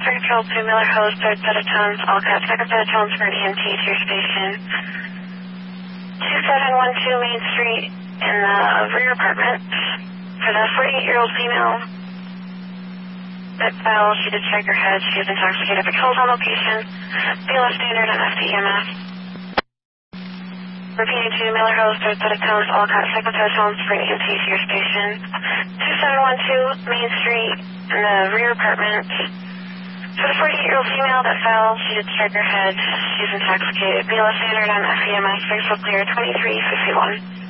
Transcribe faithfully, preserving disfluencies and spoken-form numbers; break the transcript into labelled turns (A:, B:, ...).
A: three Control two Miller Hose, third set of tones, all caps, second set of tones for E M T to your station. two seven one two Main Street in the rear apartment. For the forty-eight-year-old female that fell, she did strike her head. She is intoxicated. Patrols on location. B L S standard and F D E M S. Repeating to Miller Hose, third set of tones, all caps, second set of tones for E M T to your station. two seven one two Main Street in the rear apartment. For the forty-eight-year-old female that fell, she did strike her head. She's intoxicated. B L S standard and F D E M S. Very full clear, twenty-three fifty-one.